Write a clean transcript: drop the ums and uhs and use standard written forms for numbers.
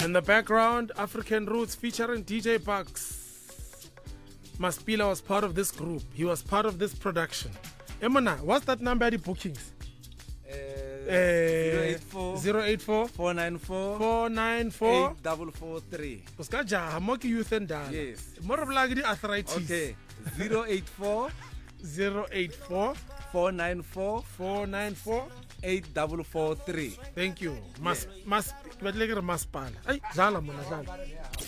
In the background, African Roots featuring DJ Bucks. Maspila was part of this group. He was part of this production. Emona, what's that number at the bookings? 084 084 494 494 8443. Uska jaha moki youth and dala. Yes. More like the arthritis. Okay. 084 084 494 494 8443. Thank you. Maspala. Ay, jala mona jala.